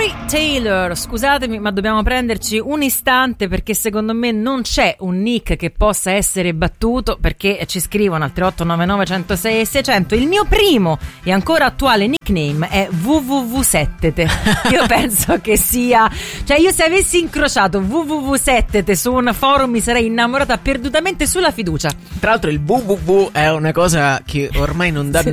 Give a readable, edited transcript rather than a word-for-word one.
Corey Taylor, scusatemi ma dobbiamo prenderci un istante perché secondo me non c'è un nick che possa essere battuto, perché ci scrivono al 3899 106 e 600 il mio primo e ancora attuale nickname è www7te. Io penso che sia, cioè io se avessi incrociato www7te su un forum mi sarei innamorata perdutamente sulla fiducia. Tra l'altro il www è una cosa che ormai non dà